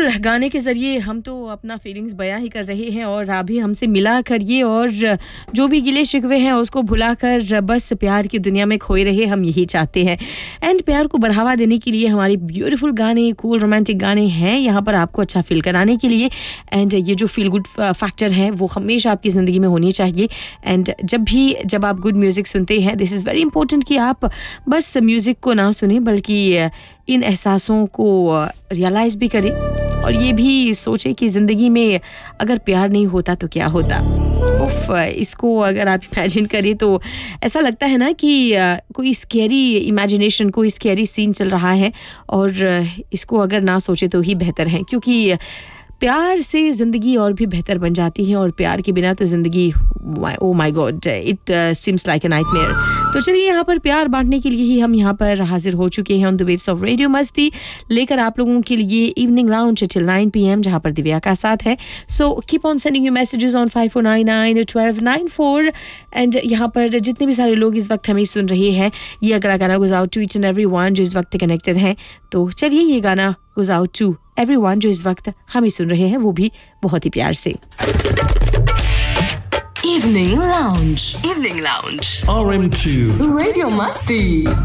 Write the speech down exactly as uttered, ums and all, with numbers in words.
बिल्कुल गाने के ज़रिए हम तो अपना फीलिंग्स बयां ही कर रहे हैं और आप भी हमसे मिला करिए और जो भी गिले शिकवे हैं उसको भुलाकर बस प्यार की दुनिया में खोए रहे, हम यही चाहते हैं। एंड प्यार को बढ़ावा देने के लिए हमारे ब्यूटीफुल गाने, कूल रोमांटिक गाने हैं यहाँ पर आपको अच्छा फील कराने के लिए। एंड ये जो फील गुड फैक्टर है वो हमेशा आपकी ज़िंदगी में होनी चाहिए। एंड जब भी जब आप गुड म्यूज़िक सुनते हैं, दिस इज़ वेरी इंपॉर्टेंट कि आप बस म्यूज़िक को ना सुने बल्कि इन एहसासों को रियलाइज़ भी करें और ये भी सोचें कि ज़िंदगी में अगर प्यार नहीं होता तो क्या होता। उफ, इसको अगर आप इमेजिन करें तो ऐसा लगता है ना कि कोई स्कैरी इमेजिनेशन, कोई स्कैरी सीन चल रहा है और इसको अगर ना सोचे तो ही बेहतर है, क्योंकि प्यार से ज़िंदगी और भी बेहतर बन जाती है और प्यार के बिना तो ज़िंदगी, oh my God, it seems like a nightmare. तो चलिए यहाँ पर प्यार बांटने के लिए ही हम यहाँ पर हाजिर हो चुके हैं on the waves of radio मस्ती, लेकर आप लोगों के लिए evening lounge till nine P M, जहाँ पर दिव्या का साथ है। So keep on sending you messages on five four nine nine twelve nine four. And यहाँ पर जितने भी सारे लोग इस वक्त हमें सुन रहे हैं, ये अगला गाना goes out to each and every one जो इस वक्त कनेक्टेड हैं। तो चलिए ये गाना गोज़ आउट टू एवरीवन जो इस वक्त हमें सुन रहे हैं, वो भी बहुत ही प्यार से। Evening Lounge. Evening Lounge. R M two Radio Masti.